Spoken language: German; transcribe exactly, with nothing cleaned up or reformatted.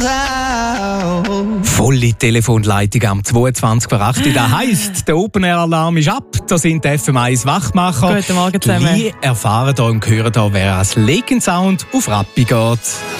Volle Telefonleitung am zweiundzwanzig vor acht. Das heisst, der Open-Air-Alarm ist ab. Da sind die F M eins Wachmacher. Guten Morgen zusammen. Wir erfahren hier und hören hier, wer als Legend Sound auf Rappi geht.